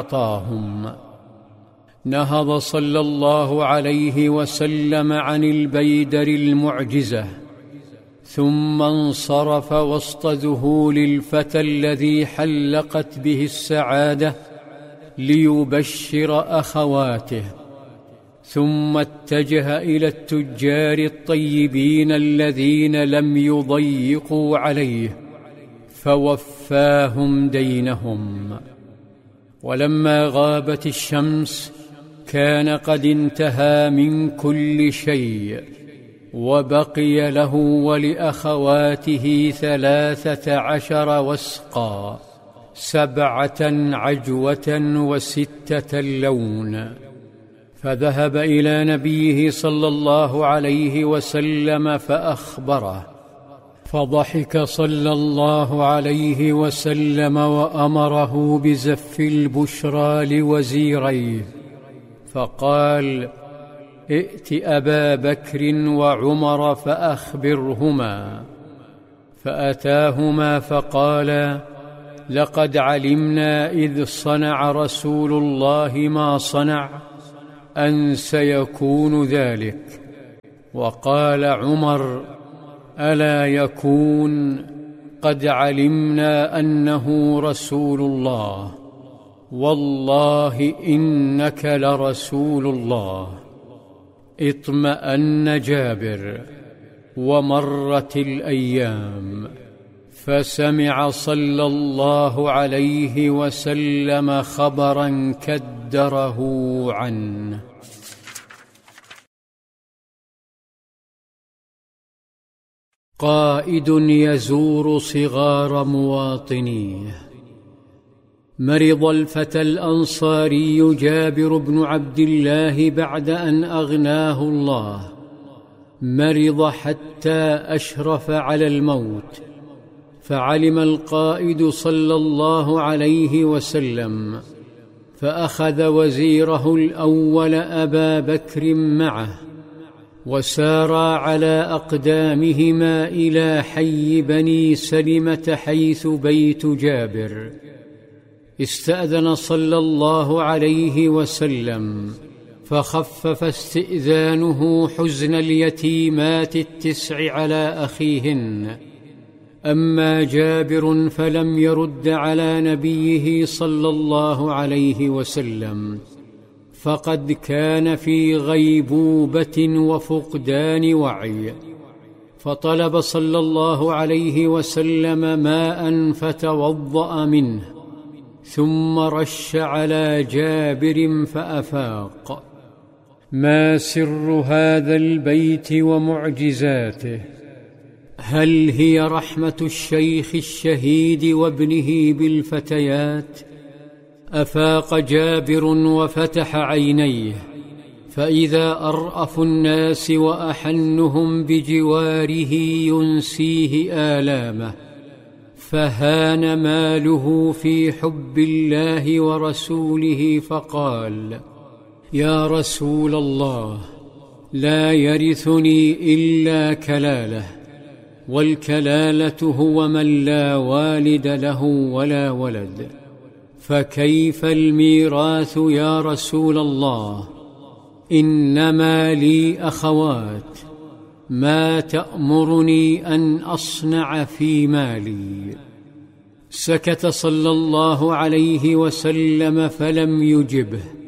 أعطاهم. نهض صلى الله عليه وسلم عن البيدر المعجزة، ثم انصرف وسط ذهول الفتى الذي حلقت به السعادة ليبشر أخواته، ثم اتجه إلى التجار الطيبين الذين لم يضيقوا عليه فوفاهم دينهم. ولما غابت الشمس كان قد انتهى من كل شيء، وبقي له ولأخواته 13 وسقا، 7 عجوة و6 لون. فذهب إلى نبيه صلى الله عليه وسلم فأخبره، فضحك صلى الله عليه وسلم وأمره بزف البشرى لوزيريه، فقال: ائت أبا بكر وعمر فأخبرهما. فأتاهما فقال: لقد علمنا إذ صنع رسول الله ما صنع أن سيكون ذلك. وقال عمر: ألا يكون قد علمنا أنه رسول الله، والله إنك لرسول الله. اطمأن جابر، ومرت الأيام، فسمع صلى الله عليه وسلم خبرا كدره عنه. قائد يزور صغار مواطنيه. مرض الفتى الأنصاري جابر بن عبد الله بعد أن أغناه الله، مرض حتى أشرف على الموت، فعلم القائد صلى الله عليه وسلم، فأخذ وزيره الأول أبا بكر معه، وسارا على أقدامهما إلى حي بني سلمة حيث بيت جابر. استأذن صلى الله عليه وسلم، فخفف استئذانه حزن اليتيمات 9 على أخيهن. أما جابر فلم يرد على نبيه صلى الله عليه وسلم، فقد كان في غيبوبة وفقدان وعي، فطلب صلى الله عليه وسلم ماء فتوضأ منه، ثم رش على جابر فأفاق. ما سر هذا البيت ومعجزاته؟ هل هي رحمة الشيخ الشهيد وابنه بالفتيات؟ أفاق جابر وفتح عينيه، فإذا أرأف الناس وأحنهم بجواره ينسيه آلامه، فهان ماله في حب الله ورسوله، فقال: يا رسول الله، لا يرثني إلا كلاله، والكلالة هو من لا والد له ولا ولد، فكيف الميراث يا رسول الله؟ إنما لي أخوات، ما تأمرني أن أصنع في مالي؟ سكت صلى الله عليه وسلم فلم يجبه،